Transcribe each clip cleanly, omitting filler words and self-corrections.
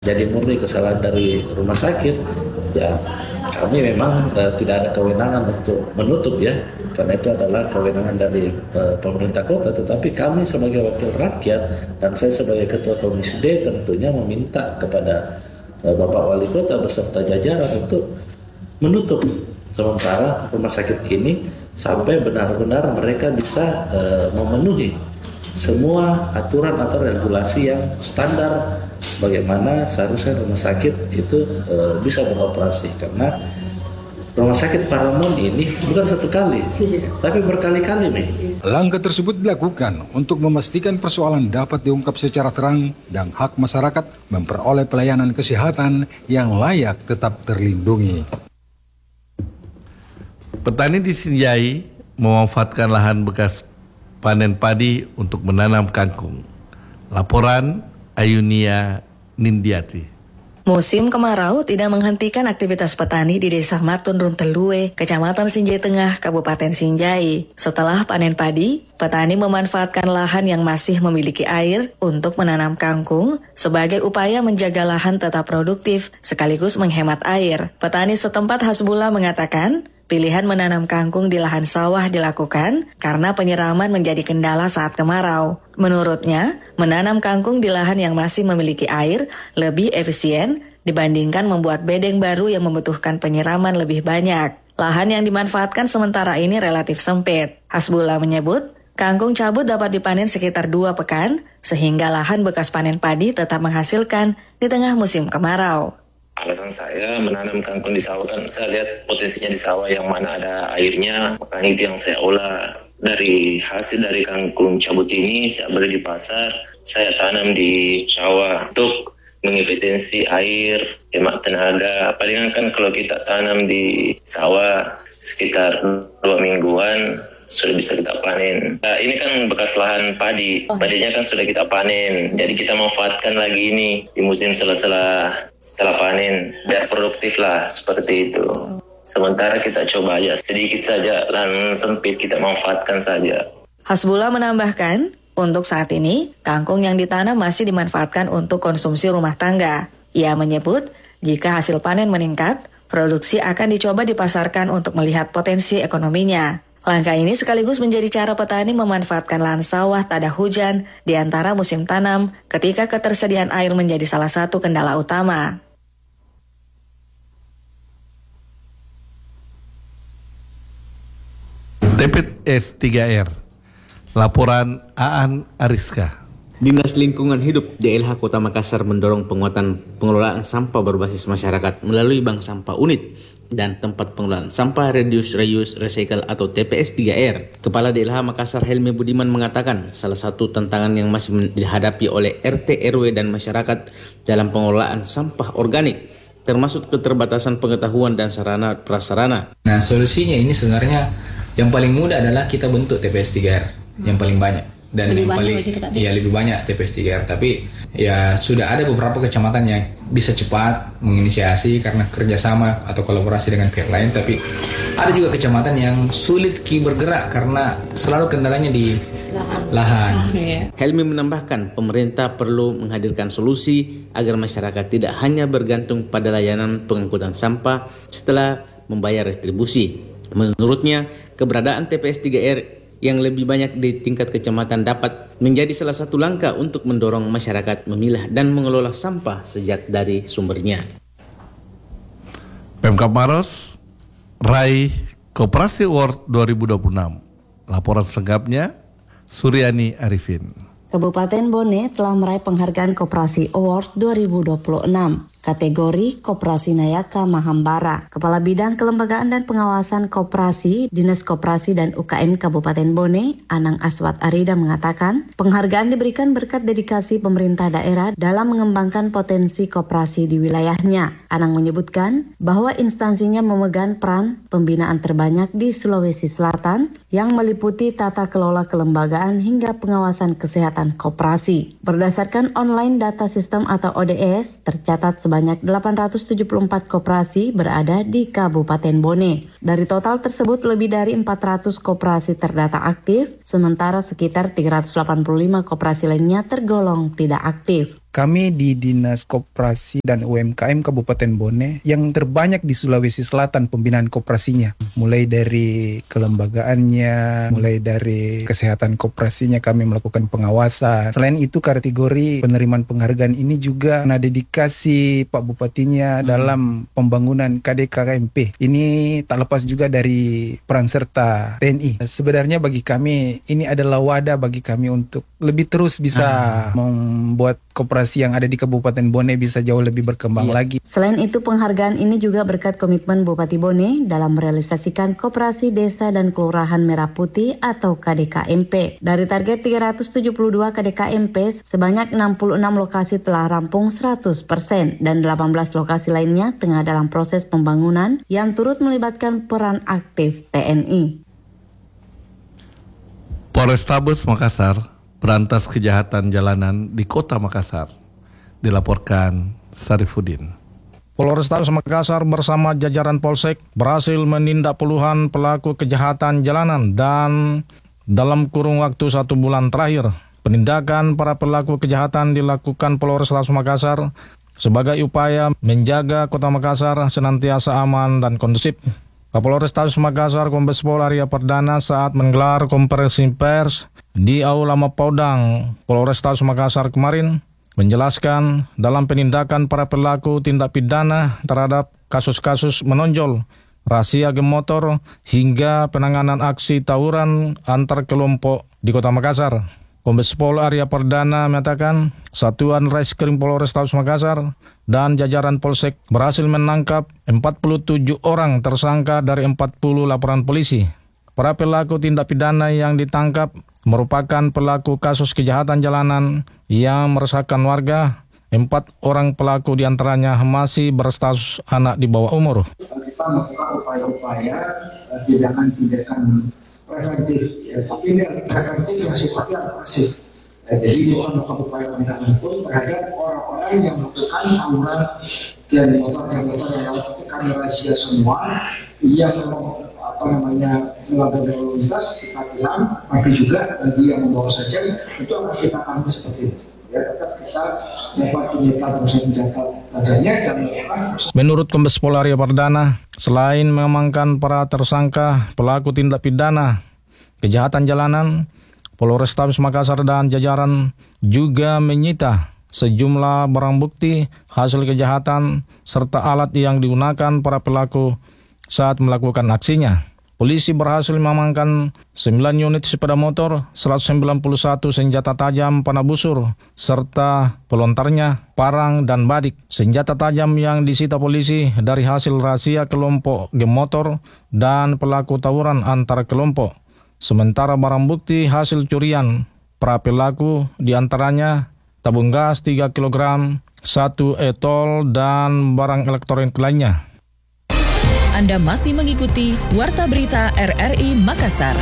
Jadi murni kesalahan dari rumah sakit, ya kami memang tidak ada kewenangan untuk menutup ya, karena itu adalah kewenangan dari pemerintah kota. Tetapi kami sebagai wakil rakyat dan saya sebagai ketua komisi D tentunya meminta kepada Bapak Wali Kota beserta jajaran untuk menutup sementara rumah sakit ini sampai benar-benar mereka bisa memenuhi semua aturan atau regulasi yang standar bagaimana seharusnya rumah sakit itu bisa beroperasi, karena rumah sakit Paramount ini bukan satu kali, tapi berkali-kali nih. Langkah tersebut dilakukan untuk memastikan persoalan dapat diungkap secara terang dan hak masyarakat memperoleh pelayanan kesehatan yang layak tetap terlindungi. Petani di Sinjai memanfaatkan lahan bekas panen padi untuk menanam kangkung. Laporan Ayunia Nindiati. Musim kemarau tidak menghentikan aktivitas petani di Desa Matun Runtelue, Kecamatan Sinjai Tengah, Kabupaten Sinjai. Setelah panen padi, petani memanfaatkan lahan yang masih memiliki air untuk menanam kangkung sebagai upaya menjaga lahan tetap produktif sekaligus menghemat air. Petani setempat Hasbullah mengatakan, pilihan menanam kangkung di lahan sawah dilakukan karena penyiraman menjadi kendala saat kemarau. Menurutnya, menanam kangkung di lahan yang masih memiliki air lebih efisien dibandingkan membuat bedeng baru yang membutuhkan penyiraman lebih banyak. Lahan yang dimanfaatkan sementara ini relatif sempit. Hasbullah menyebut, kangkung cabut dapat dipanen sekitar 2 pekan, sehingga lahan bekas panen padi tetap menghasilkan di tengah musim kemarau. Alasan saya menanam kangkung di sawah kan saya lihat potensinya di sawah yang mana ada airnya, makanya itu yang saya olah. Dari hasil dari kangkung cabut ini saya beli di pasar, saya tanam di sawah untuk mengefisiensi air, hemat tenaga. Palingan kan kalau kita tanam di sawah sekitar 2 mingguan sudah bisa kita panen. Nah, ini kan bekas lahan padi, padinya kan sudah kita panen, jadi kita manfaatkan lagi ini di musim setelah panen, biar produktif lah seperti itu. Sementara kita coba aja sedikit saja, lahan sempit kita manfaatkan saja. Hasbullah menambahkan, untuk saat ini, kangkung yang ditanam masih dimanfaatkan untuk konsumsi rumah tangga. Ia menyebut, jika hasil panen meningkat, produksi akan dicoba dipasarkan untuk melihat potensi ekonominya. Langkah ini sekaligus menjadi cara petani memanfaatkan lahan sawah tak ada hujan di antara musim tanam ketika ketersediaan air menjadi salah satu kendala utama. TPS 3R. Laporan Aan Ariska. Dinas Lingkungan Hidup DLH Kota Makassar mendorong penguatan pengelolaan sampah berbasis masyarakat melalui bank sampah unit dan tempat pengelolaan sampah Reduce, Reuse, Recycle atau TPS 3R. Kepala DLH Makassar Helmi Budiman mengatakan salah satu tantangan yang masih dihadapi oleh RT, RW dan masyarakat dalam pengelolaan sampah organik termasuk keterbatasan pengetahuan dan sarana prasarana. Nah, solusinya ini sebenarnya yang paling mudah adalah kita bentuk TPS 3R yang paling banyak. Dan lebih yang paling lebih banyak TPS 3R, tapi ya sudah ada beberapa kecamatan yang bisa cepat menginisiasi karena kerjasama atau kolaborasi dengan pihak lain, tapi ada juga kecamatan yang sulit bergerak karena selalu kendalanya di lahan. Helmi menambahkan pemerintah perlu menghadirkan solusi agar masyarakat tidak hanya bergantung pada layanan pengangkutan sampah setelah membayar retribusi. Menurutnya, keberadaan TPS 3R yang lebih banyak di tingkat kecamatan dapat menjadi salah satu langkah untuk mendorong masyarakat memilah dan mengelola sampah sejak dari sumbernya. Pemkab Maros raih Koperasi Award 2026. Laporan selengkapnya Suryani Arifin. Kabupaten Bone telah meraih penghargaan Koperasi Award 2026. Kategori Koperasi Nayaka Mahambara. Kepala Bidang Kelembagaan dan Pengawasan Koperasi, Dinas Koperasi dan UKM Kabupaten Bone, Anang Aswat Arida mengatakan, penghargaan diberikan berkat dedikasi pemerintah daerah dalam mengembangkan potensi koperasi di wilayahnya. Anang menyebutkan bahwa instansinya memegang peran pembinaan terbanyak di Sulawesi Selatan yang meliputi tata kelola kelembagaan hingga pengawasan kesehatan koperasi. Berdasarkan online data sistem atau ODS, tercatat sebanyak 874 koperasi berada di Kabupaten Bone. Dari total tersebut lebih dari 400 koperasi terdata aktif, sementara sekitar 385 koperasi lainnya tergolong tidak aktif. Kami di Dinas Koperasi dan UMKM Kabupaten Bone yang terbanyak di Sulawesi Selatan pembinaan koperasinya. Mulai dari kelembagaannya, mulai dari kesehatan koperasinya kami melakukan pengawasan. Selain itu kategori penerimaan penghargaan ini juga ada dedikasi Pak Bupatinya dalam pembangunan KDKMP. Ini tak lepas juga dari peran serta TNI. Sebenarnya bagi kami ini adalah wadah bagi kami untuk lebih terus bisa membuat koperasi yang ada di Kabupaten Bone bisa jauh lebih berkembang lagi. Selain itu, penghargaan ini juga berkat komitmen Bupati Bone dalam merealisasikan Koperasi Desa dan Kelurahan Merah Putih atau KDKMP. Dari target 372 KDKMP, sebanyak 66 lokasi telah rampung 100% dan 18 lokasi lainnya tengah dalam proses pembangunan yang turut melibatkan peran aktif TNI. Polrestabes Makassar berantas kejahatan jalanan di Kota Makassar, dilaporkan Sarifudin. Polrestabes Makassar bersama jajaran Polsek berhasil menindak puluhan pelaku kejahatan jalanan dan dalam kurun waktu 1 bulan terakhir, penindakan para pelaku kejahatan dilakukan Polrestabes Makassar sebagai upaya menjaga Kota Makassar senantiasa aman dan kondusif. Kapolrestabes Makassar Kombes Pol Arya Perdana saat menggelar konferensi pers di Aula Mapodang Polrestabes Makassar kemarin menjelaskan dalam penindakan para pelaku tindak pidana terhadap kasus-kasus menonjol razia geng motor hingga penanganan aksi tawuran antar kelompok di Kota Makassar. Kombes Pol Arya Perdana mengatakan Satuan Reskrim Polrestabes Makassar dan jajaran Polsek berhasil menangkap 47 orang tersangka dari 40 laporan polisi. Para pelaku tindak pidana yang ditangkap merupakan pelaku kasus kejahatan jalanan yang meresahkan warga. 4 orang pelaku diantaranya masih berstatus anak di bawah umur. Kita melakukan upaya-upaya tindakan-tindakan preventif, tapi ini preventif yang sifatnya pasif. Jadi bukan melakukan upaya penindakan hukum terhadap orang-orang yang melakukan tawuran dan motor yang tapi kami rahasia semua yang melanggar lalu lintas kita tilang, tapi juga bagi yang membawa saja itu akan kita tangani seperti itu. Ya, tetap kita dapat penyitaan senjata tajamnya dan melakukan. Menurut Kombes Pol Arya Perdana, selain mengamankan para tersangka pelaku tindak pidana kejahatan jalanan, Polrestabes Makassar dan jajaran juga menyita sejumlah barang bukti hasil kejahatan serta alat yang digunakan para pelaku saat melakukan aksinya. Polisi berhasil mengamankan 9 unit sepeda motor, 191 senjata tajam panah busur, serta pelontarnya, parang, dan badik. Senjata tajam yang disita polisi dari hasil rahasia kelompok geng motor dan pelaku tawuran antar kelompok. Sementara barang bukti hasil curian para pelaku diantaranya tabung gas 3 kg, 1 etol, dan barang elektronik lainnya. Anda masih mengikuti Warta Berita RRI Makassar.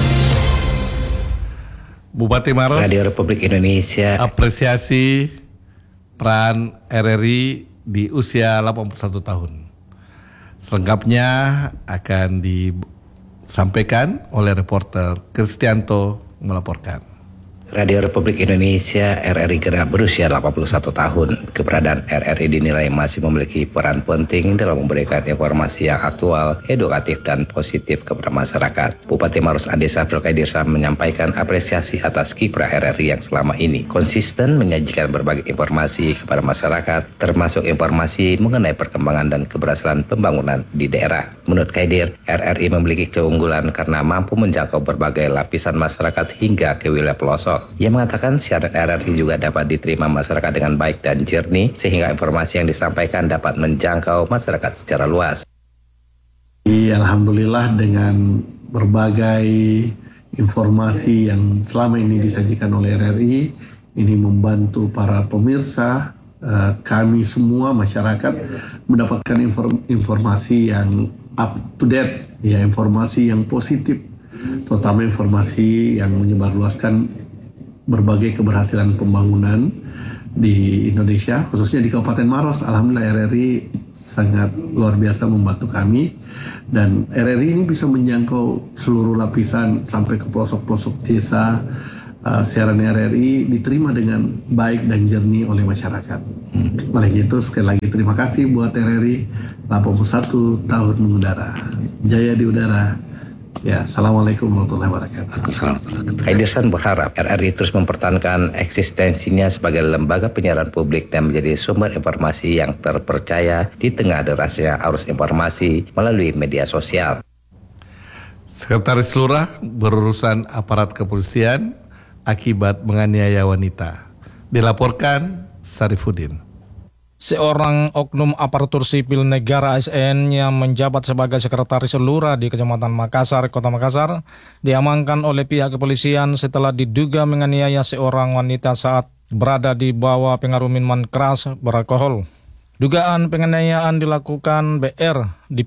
Bupati Maros, Radio Republik Indonesia, apresiasi peran RRI di usia 81 tahun. Selengkapnya akan disampaikan oleh reporter Kristianto melaporkan. Radio Republik Indonesia RRI genap berusia 81 tahun. Keberadaan RRI dinilai masih memiliki peran penting dalam memberikan informasi yang aktual, edukatif, dan positif kepada masyarakat. Bupati Maros Ade Safril Kaidirsa menyampaikan apresiasi atas kiprah RRI yang selama ini konsisten menyajikan berbagai informasi kepada masyarakat, termasuk informasi mengenai perkembangan dan keberhasilan pembangunan di daerah. Menurut Kaidir, RRI memiliki keunggulan karena mampu menjangkau berbagai lapisan masyarakat hingga ke wilayah pelosok. Ia mengatakan siaran RRI juga dapat diterima masyarakat dengan baik dan jernih, sehingga informasi yang disampaikan dapat menjangkau masyarakat secara luas. Alhamdulillah dengan berbagai informasi yang selama ini disajikan oleh RRI, ini membantu para pemirsa, kami semua masyarakat mendapatkan informasi yang up to date, ya, informasi yang positif, terutama informasi yang menyebarluaskan berbagai keberhasilan pembangunan di Indonesia, khususnya di Kabupaten Maros. Alhamdulillah RRI sangat luar biasa membantu kami, dan RRI ini bisa menjangkau seluruh lapisan sampai ke pelosok-pelosok desa, siaran RRI diterima dengan baik dan jernih oleh masyarakat. Oleh itu sekali lagi terima kasih buat RRI 81 tahun mengudara. Jaya di udara. Ya, Assalamualaikum warahmatullahi wabarakatuh. Kaidesan berharap RRI terus mempertahankan eksistensinya sebagai lembaga penyiaran publik dan menjadi sumber informasi yang terpercaya di tengah derasnya arus informasi melalui media sosial. Sekretaris Lurah berurusan aparat kepolisian akibat menganiaya wanita. Dilaporkan Sarifudin. Seorang oknum aparatur sipil negara ASN yang menjabat sebagai sekretaris lurah di Kecamatan Makassar, Kota Makassar, diamankan oleh pihak kepolisian setelah diduga menganiaya seorang wanita saat berada di bawah pengaruh minuman keras beralkohol. Dugaan penganiayaan dilakukan BR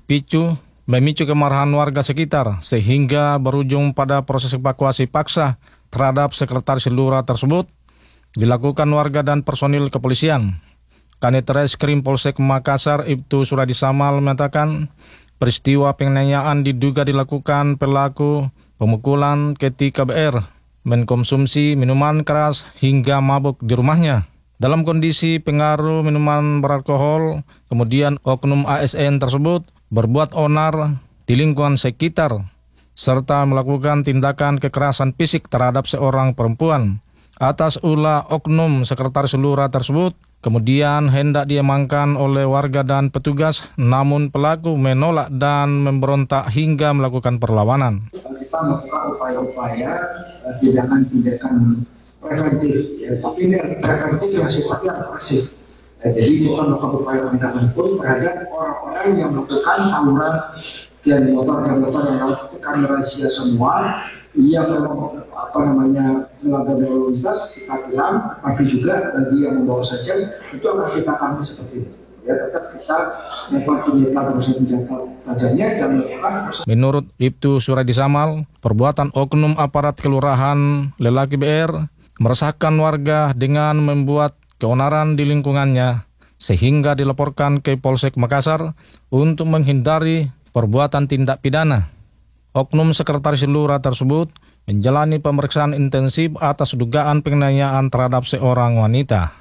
memicu kemarahan warga sekitar sehingga berujung pada proses evakuasi paksa terhadap sekretaris lurah tersebut dilakukan warga dan personil kepolisian. Kanit Reskrim Polsek Makassar Ibtu Suradi Samal mengatakan peristiwa penganiayaan diduga dilakukan pelaku pemukulan ketika BR mengkonsumsi minuman keras hingga mabuk di rumahnya. Dalam kondisi pengaruh minuman beralkohol, kemudian oknum ASN tersebut berbuat onar di lingkungan sekitar serta melakukan tindakan kekerasan fisik terhadap seorang perempuan. Atas ulah oknum sekretaris lurah tersebut, kemudian hendak diamankan oleh warga dan petugas, namun pelaku menolak dan memberontak hingga melakukan perlawanan. Kita melakukan upaya-upaya tindakan-tindakan preventif, ya, tapi ini preventif yang sifatnya pasif. Jadi bukan melakukan upaya penindakan pun terhadap orang-orang yang melakukan tawuran dan motor yang melakukan kami razia semua yang memang melanggar lalu lintas kita tilang, tapi juga bagi yang membawa saja itu akan kita kami seperti itu. Ya, tetap kita mempunyai senjata tajamnya dan melakukan proses. Menurut Ibtu Suradi Samal, perbuatan oknum aparat kelurahan lelaki BR meresahkan warga dengan membuat keonaran di lingkungannya sehingga dilaporkan ke Polsek Makassar untuk menghindari perbuatan tindak pidana. Oknum sekretaris lurah tersebut menjalani pemeriksaan intensif atas dugaan penganiayaan terhadap seorang wanita.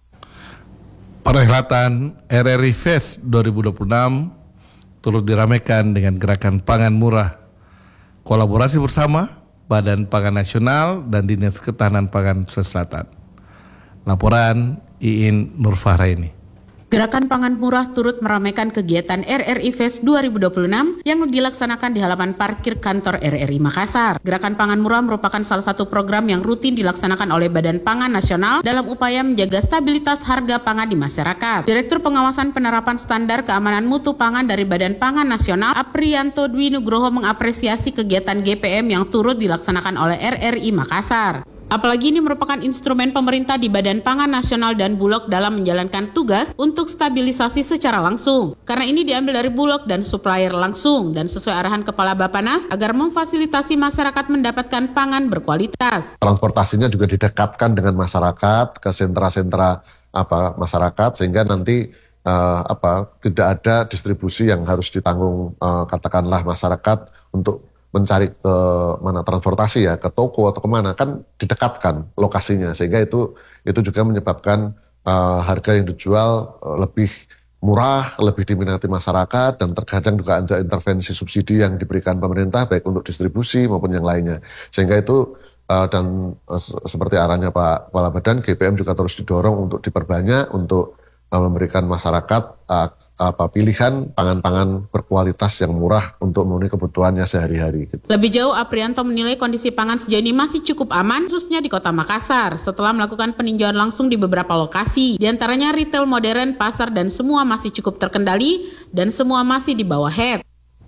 Perhelatan RRI Fest 2026 turut diramaikan dengan gerakan pangan murah. Kolaborasi bersama Badan Pangan Nasional dan Dinas Ketahanan Pangan Sulawesi Selatan. Laporan Iin Nurfahraini. Gerakan Pangan Murah turut meramaikan kegiatan RRI Fest 2026 yang dilaksanakan di halaman parkir kantor RRI Makassar. Gerakan Pangan Murah merupakan salah satu program yang rutin dilaksanakan oleh Badan Pangan Nasional dalam upaya menjaga stabilitas harga pangan di masyarakat. Direktur Pengawasan Penerapan Standar Keamanan Mutu Pangan dari Badan Pangan Nasional, Aprianto Dwi Nugroho, mengapresiasi kegiatan GPM yang turut dilaksanakan oleh RRI Makassar. Apalagi ini merupakan instrumen pemerintah di Badan Pangan Nasional dan Bulog dalam menjalankan tugas untuk stabilisasi secara langsung. Karena ini diambil dari Bulog dan supplier langsung dan sesuai arahan Kepala Bappenas agar memfasilitasi masyarakat mendapatkan pangan berkualitas. Transportasinya juga didekatkan dengan masyarakat ke sentra-sentra masyarakat sehingga nanti tidak ada distribusi yang harus ditanggung katakanlah masyarakat untuk mencari ke mana transportasi ya, ke toko atau kemana, kan didekatkan lokasinya sehingga itu juga menyebabkan harga yang dijual lebih murah, lebih diminati masyarakat dan terkadang juga ada intervensi subsidi yang diberikan pemerintah baik untuk distribusi maupun yang lainnya sehingga itu dan seperti arahnya Pak Kepala Badan, GPM juga terus didorong untuk diperbanyak untuk memberikan masyarakat pilihan pangan-pangan berkualitas yang murah untuk memenuhi kebutuhannya sehari-hari. Lebih jauh, Aprianto menilai kondisi pangan sejauh ini masih cukup aman, khususnya di Kota Makassar, setelah melakukan peninjauan langsung di beberapa lokasi, di antaranya retail modern, pasar, dan semua masih cukup terkendali, dan semua masih di bawah head.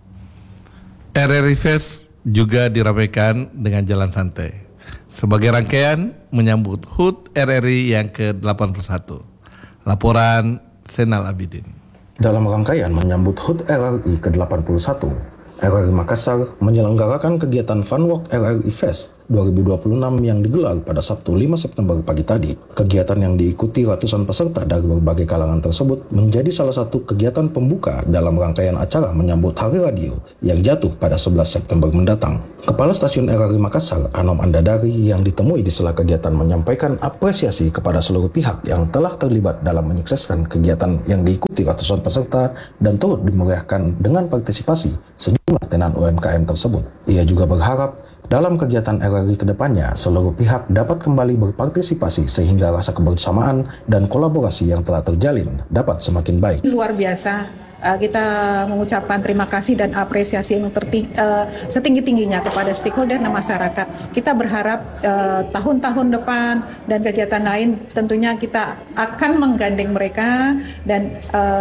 RRI Fest juga diramaikan dengan jalan santai, sebagai rangkaian menyambut HUT RRI yang ke-81. Laporan Senal Abidin. Dalam rangkaian menyambut HUT RRI ke-81, RRI Makassar menyelenggarakan kegiatan Funwalk RRI Fest 2026 yang digelar pada Sabtu 5 September pagi tadi. Kegiatan yang diikuti ratusan peserta dari berbagai kalangan tersebut menjadi salah satu kegiatan pembuka dalam rangkaian acara menyambut Hari Radio yang jatuh pada 11 September mendatang. Kepala Stasiun RRI Makassar, Anom Andadari, yang ditemui di sela kegiatan menyampaikan apresiasi kepada seluruh pihak yang telah terlibat dalam menyukseskan kegiatan yang diikuti ratusan peserta dan turut dimeriahkan dengan partisipasi sejumlah tenan UMKM tersebut. Ia juga berharap dalam kegiatan RRI kedepannya, seluruh pihak dapat kembali berpartisipasi sehingga rasa kebersamaan dan kolaborasi yang telah terjalin dapat semakin baik. Luar biasa, kita mengucapkan terima kasih dan apresiasi yang setinggi-tingginya kepada stakeholder dan masyarakat. Kita berharap tahun-tahun depan dan kegiatan lain tentunya kita akan menggandeng mereka dan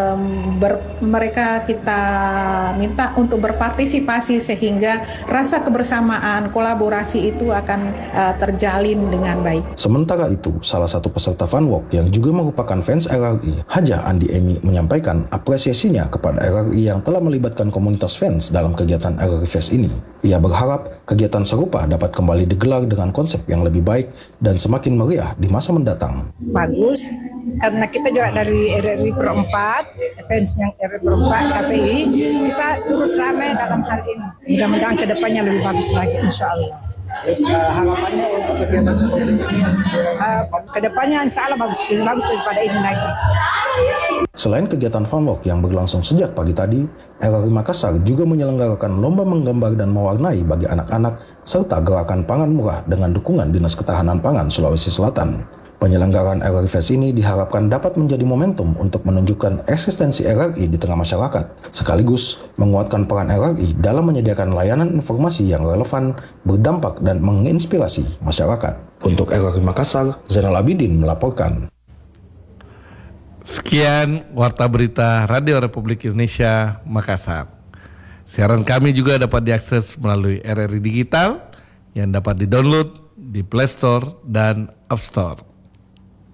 mereka kita minta untuk berpartisipasi sehingga rasa kebersamaan, kolaborasi itu akan terjalin dengan baik. Sementara itu, salah satu peserta Funwalk yang juga merupakan fans RRI, Haja Andi Emi, menyampaikan apresiasinya kepada RRI yang telah melibatkan komunitas fans dalam kegiatan RRI Fest ini. Ia berharap kegiatan serupa dapat kembali digelar dengan konsep yang lebih baik dan semakin meriah di masa mendatang. Bagus, karena kita juga dari RRI Pro 4, fans yang RRI Pro 4 KPI, kita turut ramai dalam hal ini. Mudah-mudahan kedepannya lebih bagus lagi, insya Allah. Harapannya untuk kegiatan seperti ini? Kedepannya insya Allah lebih bagus daripada ini lagi. Selain kegiatan Funwalk yang berlangsung sejak pagi tadi, RRI Makassar juga menyelenggarakan lomba menggambar dan mewarnai bagi anak-anak serta gerakan pangan murah dengan dukungan Dinas Ketahanan Pangan Sulawesi Selatan. Penyelenggaraan RRI Fest ini diharapkan dapat menjadi momentum untuk menunjukkan eksistensi RRI di tengah masyarakat, sekaligus menguatkan peran RRI dalam menyediakan layanan informasi yang relevan, berdampak, dan menginspirasi masyarakat. Untuk RRI Makassar, Zainal Abidin melaporkan. Sekian Warta Berita Radio Republik Indonesia Makassar. Siaran kami juga dapat diakses melalui RRI Digital yang dapat didownload di Play Store dan App Store.